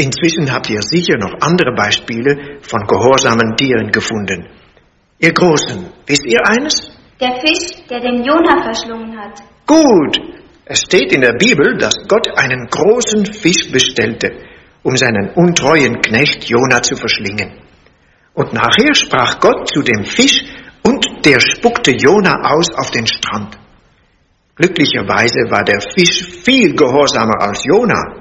Inzwischen habt ihr sicher noch andere Beispiele von gehorsamen Tieren gefunden. Ihr Großen, wisst ihr eines? Der Fisch, der den Jona verschlungen hat. Gut, es steht in der Bibel, dass Gott einen großen Fisch bestellte, um seinen untreuen Knecht Jona zu verschlingen. Und nachher sprach Gott zu dem Fisch und der spuckte Jona aus auf den Strand. Glücklicherweise war der Fisch viel gehorsamer als Jona.